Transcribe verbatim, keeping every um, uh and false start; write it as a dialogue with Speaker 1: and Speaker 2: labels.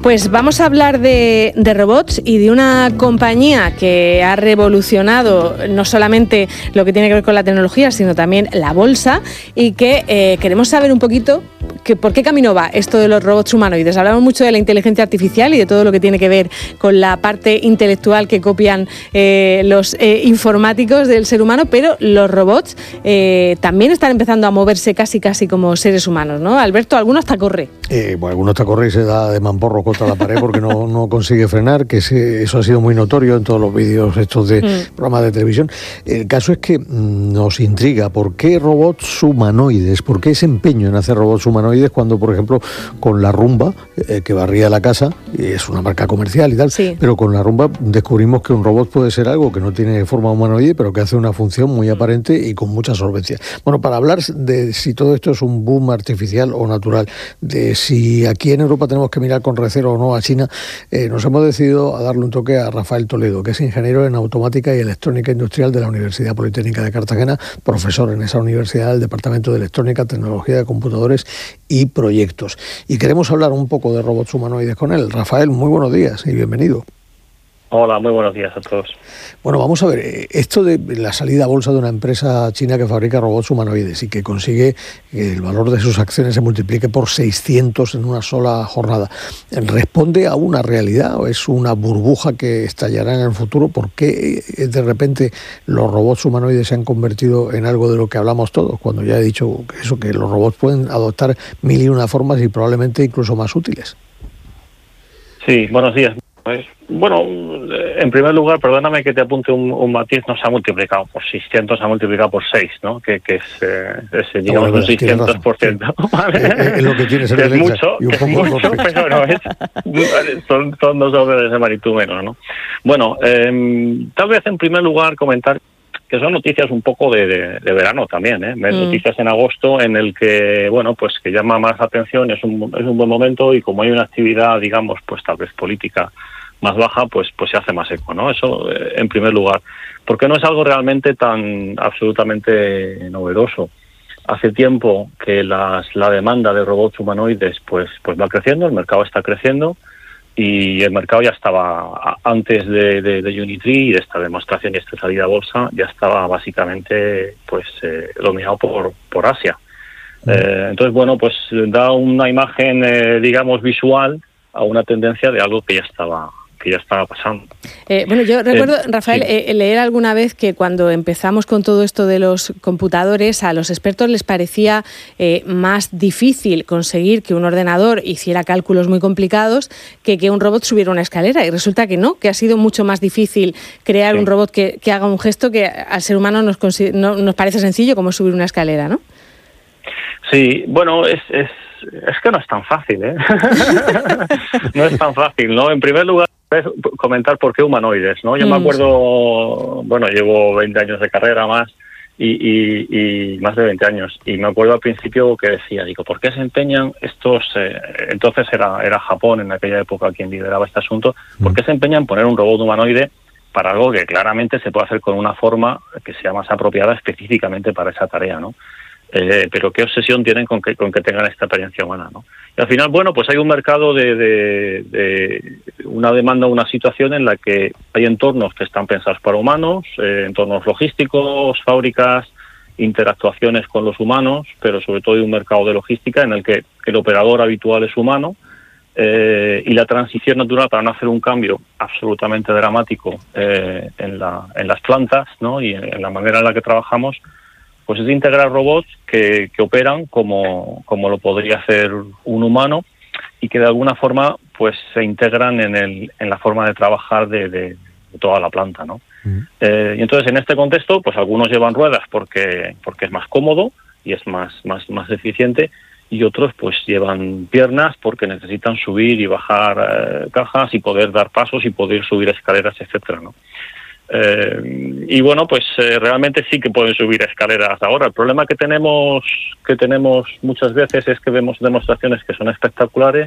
Speaker 1: Pues vamos a hablar de, de robots y de una compañía que ha revolucionado no solamente lo que tiene que ver con la tecnología, sino también la bolsa, y que eh, queremos saber un poquito que, por qué camino va esto de los robots humanoides. Hablamos mucho de la inteligencia artificial y de todo lo que tiene que ver con la parte intelectual que copian eh, los eh, informáticos del ser humano, pero los robots eh, también están empezando a moverse casi casi como seres humanos, ¿no? Alberto, alguno hasta corre.
Speaker 2: Eh, bueno, alguno hasta corre y se da de mamporro contra la pared porque no, no consigue frenar, que se, eso ha sido muy notorio en todos los vídeos estos de mm. programas de televisión. El caso es que mmm, nos intriga por qué robots humanoides, por qué ese empeño en hacer robots humanoides cuando, por ejemplo, con la Rumba, eh, que barría la casa, es una marca comercial y tal, sí. pero con la Rumba descubrimos que un robot puede ser algo que no tiene forma humanoide, pero que hace una función muy aparente y con mucha solvencia. Bueno, para hablar de si todo esto es un boom artificial o natural, de si aquí en Europa tenemos que mirar con recelo o no a China, eh, nos hemos decidido a darle un toque a Rafael Toledo, que es ingeniero en automática y electrónica industrial de la Universidad Politécnica de Cartagena, profesor en esa universidad del Departamento de Electrónica, Tecnología de Computadores y Proyectos. Y queremos hablar un poco de robots humanoides con él. Rafael, muy buenos días y bienvenido.
Speaker 3: Hola, muy buenos días a todos.
Speaker 2: Bueno, vamos a ver, esto de la salida a bolsa de una empresa china que fabrica robots humanoides y que consigue que el valor de sus acciones se multiplique por seiscientos en una sola jornada, ¿responde a una realidad o es una burbuja que estallará en el futuro? ¿Por qué de repente los robots humanoides se han convertido en algo de lo que hablamos todos? Cuando ya he dicho que eso, que los robots pueden adoptar mil y una formas y probablemente incluso más útiles.
Speaker 3: Sí, buenos días. Pues, bueno, en primer lugar, perdóname que te apunte un, un matiz, no se ha multiplicado por seiscientos, se ha multiplicado por seis, ¿no? Que, que es, eh, es digamos, no, un seiscientos por ciento. Sí. ¿Vale?
Speaker 2: Es, es lo que tiene ser
Speaker 3: es mucho, y un poco es mucho, pero no es, son, son dos órdenes de magnitud menos, ¿no? Bueno, eh, tal vez en primer lugar comentar que son noticias un poco de, de, de verano también, ¿eh? Mm. Noticias en agosto en el que, bueno, pues que llama más la atención, es un, es un buen momento y como hay una actividad, digamos, pues tal vez política más baja, pues pues se hace más eco, ¿no? Eso eh, en primer lugar. Porque no es algo realmente tan absolutamente novedoso. Hace tiempo que las, la demanda de robots humanoides pues pues va creciendo, el mercado está creciendo y el mercado ya estaba, antes de, de, de Unitree y de esta demostración y esta salida a bolsa, ya estaba básicamente pues eh, dominado por, por Asia. Mm. Eh, entonces, bueno, pues da una imagen, eh, digamos, visual a una tendencia de algo que ya estaba que ya estaba pasando.
Speaker 1: Eh, bueno, yo recuerdo, eh, Rafael, sí. eh, leer alguna vez que cuando empezamos con todo esto de los computadores, a los expertos les parecía eh, más difícil conseguir que un ordenador hiciera cálculos muy complicados que que un robot subiera una escalera, y resulta que no, que ha sido mucho más difícil crear sí. un robot que, que haga un gesto que al ser humano nos, no, nos parece sencillo como subir una escalera, ¿no?
Speaker 3: Sí, bueno, es... es... Es que no es tan fácil, ¿eh? No es tan fácil, ¿no? En primer lugar, comentar por qué humanoides, ¿no? Yo mm. me acuerdo, bueno, llevo veinte años de carrera más y, y, y más de veinte años, y me acuerdo al principio que decía, digo, ¿por qué se empeñan estos, eh, entonces era, era Japón en aquella época quien lideraba este asunto, ¿por qué se empeñan en poner un robot humanoide para algo que claramente se puede hacer con una forma que sea más apropiada específicamente para esa tarea, ¿no? Eh, pero qué obsesión tienen con que con que tengan esta experiencia humana, ¿no? Y al final, bueno, pues hay un mercado de, de, de una demanda, una situación en la que hay entornos que están pensados para humanos, eh, entornos logísticos, fábricas, interactuaciones con los humanos, pero sobre todo hay un mercado de logística en el que el operador habitual es humano, eh, y la transición natural para no hacer un cambio absolutamente dramático eh, en, la, en las plantas, ¿no? Y en, en la manera en la que trabajamos, pues es integrar robots que, que operan como, como lo podría hacer un humano y que de alguna forma pues se integran en, el, en la forma de trabajar de, de, de toda la planta, ¿no? Mm. Eh, y entonces en este contexto pues algunos llevan ruedas porque, porque es más cómodo y es más, más, más eficiente, y otros pues llevan piernas porque necesitan subir y bajar eh, cajas y poder dar pasos y poder subir escaleras, etcétera, ¿no? Eh, y bueno, pues eh, realmente sí que pueden subir escaleras ahora. El problema que tenemos que tenemos muchas veces es que vemos demostraciones que son espectaculares